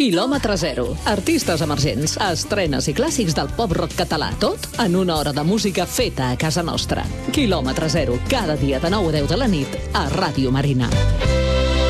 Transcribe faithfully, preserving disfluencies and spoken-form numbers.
Quilòmetre zero. Artistes emergents, estrenes i clàssics del pop-rock català. Tot en una hora de música feta a casa nostra. Quilòmetre zero. Cada dia de nou a deu de la nit a Ràdio Marina.